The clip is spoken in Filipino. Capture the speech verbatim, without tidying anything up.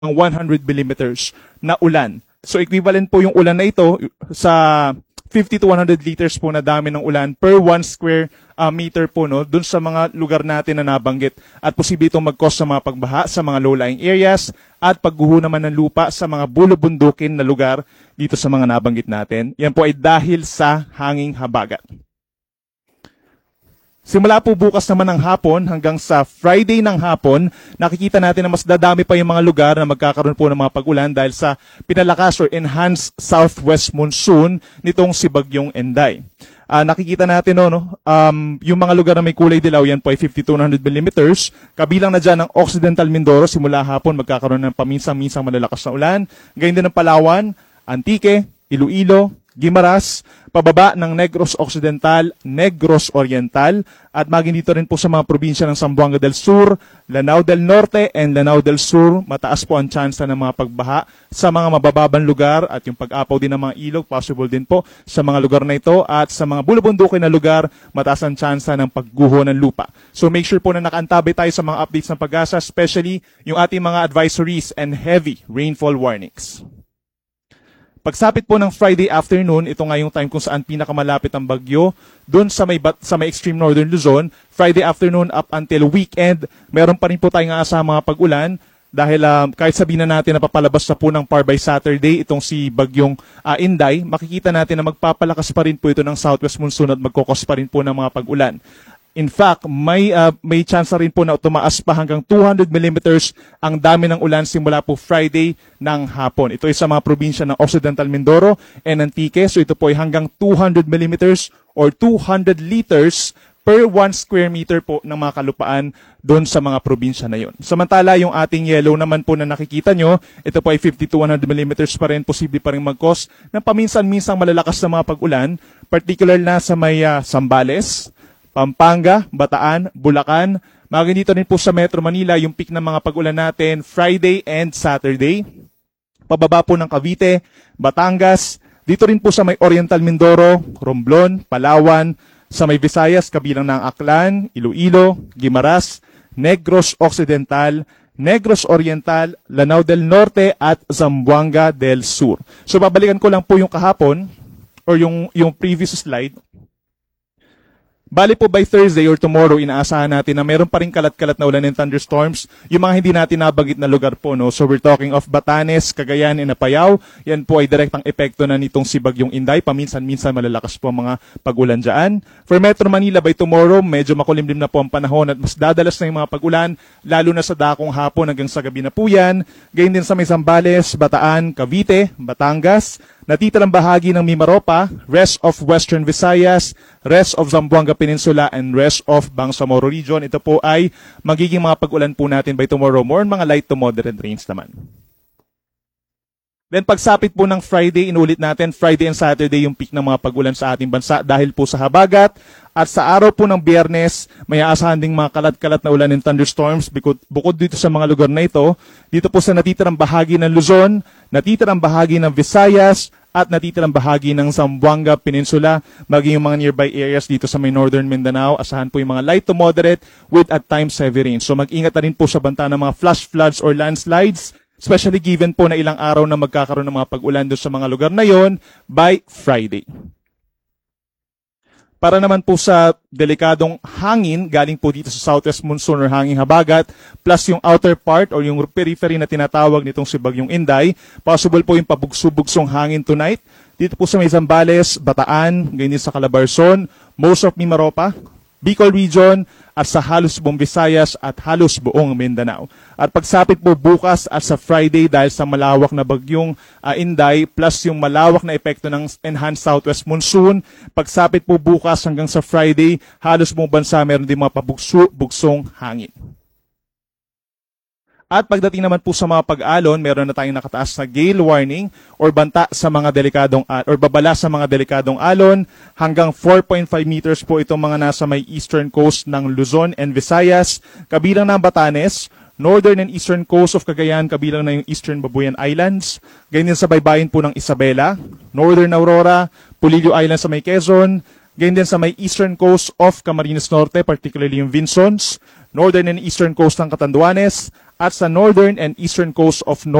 ng one hundred millimeters na ulan. So equivalent po yung ulan na ito sa fifty to one hundred liters po na dami ng ulan per one square uh, meter po no dun sa mga lugar natin na nabanggit, at posible itong mag-cause sa mga pagbaha sa mga low-lying areas at pagguho naman ng lupa sa mga bulubundukin na lugar dito sa mga nabanggit natin. Yan po ay dahil sa hanging habagat. Simula po bukas naman ng hapon hanggang sa Friday ng hapon, nakikita natin na mas dadami pa yung mga lugar na magkakaroon po ng mga pag-ulan dahil sa pinalakas or enhanced southwest monsoon nitong si Bagyong Enday. Uh, nakikita natin no, no um, yung mga lugar na may kulay dilaw, yan po ay fifty to one hundred millimeters. Kabilang na dyan ang Occidental Mindoro, simula hapon magkakaroon ng paminsang-minsang malalakas na ulan. Gayun din ng Palawan, Antique, Iloilo, Guimaras, pababa ng Negros Occidental, Negros Oriental, at maging dito rin po sa mga probinsya ng Zamboanga del Sur, Lanao del Norte, and Lanao del Sur. Mataas po ang tsansa ng mga pagbaha sa mga mabababang lugar at yung pag-apaw din ng mga ilog, possible din po sa mga lugar na ito, at sa mga bulubundukin na lugar, mataas ang tsansa ng pagguho ng lupa. So make sure po na nakaantabay tayo sa mga updates ng Pag-asa, especially yung ating mga advisories and heavy rainfall warnings. Pagsapit po ng Friday afternoon, ito nga yung time kung saan pinakamalapit ang bagyo doon sa may, sa may extreme northern Luzon. Friday afternoon up until weekend, meron pa rin po tayong aasahang mga pag-ulan dahil uh, kahit sabihin na natin na papalabas na po ng par by Saturday itong si Bagyong uh, Inday, makikita natin na magpapalakas pa rin po ito ng southwest monsoon at magkukos pa rin po ng mga pag-ulan. In fact, may uh, may chance rin po na tumaas pa hanggang two hundred millimeters ang dami ng ulan simula po Friday ng hapon. Ito ay sa mga probinsya ng Occidental Mindoro and Antique. So ito po ay hanggang two hundred millimeters or two hundred liters per one square meter po ng mga kalupaan doon sa mga probinsya na yon. Samantala, yung ating yellow naman po na nakikita nyo, ito po ay fifty to one hundred millimeters pa rin, posible pa rin mag-cause ng paminsan-minsang malalakas na mga pag-ulan, particular na sa may uh, Zambales, Pampanga, Bataan, Bulacan. Maging dito rin po sa Metro Manila yung peak ng mga pag-ulan natin Friday and Saturday. Pababa po ng Cavite, Batangas. Dito rin po sa may Oriental Mindoro, Romblon, Palawan. Sa may Visayas, kabilang ng Aklan, Iloilo, Guimaras, Negros Occidental, Negros Oriental, Lanao del Norte at Zamboanga del Sur. So babalikan ko lang po yung kahapon or yung, yung previous slide. Bali po by Thursday or tomorrow, inaasahan natin na meron pa rin kalat-kalat na ulan and thunderstorms. Yung mga hindi natin nabanggit na lugar po, no? So we're talking of Batanes, Cagayan, and Apayao. Yan po ay direktang epekto na nitong si Bagyong Inday. Paminsan-minsan malalakas po ang mga pag-ulan dyan. For Metro Manila by tomorrow, medyo makulimlim na po ang panahon at mas dadalas na yung mga pag-ulan, lalo na sa dakong hapon hanggang sa gabi na po yan. Gayun din sa may Zambales, Bataan, Cavite, Batangas, natitirang bahagi ng Mimaropa, rest of Western Visayas, rest of Zamboanga Peninsula, and rest of Bangsamoro Region. Ito po ay magiging mga pag-ulan po natin by tomorrow morning, mga light to moderate rains naman. Then pagsapit po ng Friday, inulit natin, Friday and Saturday yung peak ng mga pag-ulan sa ating bansa dahil po sa habagat. At sa araw po ng Biyernes, may aasahan ding mga kalat-kalat na ulan and thunderstorms bukod, bukod dito sa mga lugar na ito. Dito po sa natitirang bahagi ng Luzon, natitirang bahagi ng Visayas, at natitirang bahagi ng Zamboanga Peninsula, maging yung mga nearby areas dito sa may Northern Mindanao. Asahan po yung mga light to moderate with at times heavy rain. So mag-ingat na rin po sa banta ng mga flash floods or landslides, especially given po na ilang araw na magkakaroon ng mga pag-ulan doon sa mga lugar na yon by Friday. Para naman po sa delikadong hangin, galing po dito sa southwest monsoon or hanging habagat, plus yung outer part or yung periphery na tinatawag nitong si Bagyong Inday, possible po yung pabugso-bugsong hangin tonight. Dito po sa may Zambales, Bataan, ganyan sa Calabarzon, most of Mimaropa, Bicol Region, at sa halos buong Visayas at halos buong Mindanao. At pagsapit po bukas at sa Friday dahil sa malawak na bagyong uh, Inday plus yung malawak na epekto ng enhanced southwest monsoon, pagsapit po bukas hanggang sa Friday, halos buong bansa meron din mga pabugso-bugsong hangin. At pagdating naman po sa mga pag-alon, meron na tayong nakataas na gale warning or banta sa mga delikadong or babala sa mga delikadong alon. Hanggang four point five meters po itong mga nasa may eastern coast ng Luzon and Visayas, kabilang ng Batanes, northern and eastern coast of Cagayan, kabilang na yung Eastern Babuyan Islands, ganyan sa baybayin po ng Isabela, northern Aurora, Pulilio Island sa may Quezon, ganyan din sa may eastern coast of Camarines Norte, particularly yung Vinsons, northern and eastern coast ng Catanduanes, at sa northern and eastern coast of North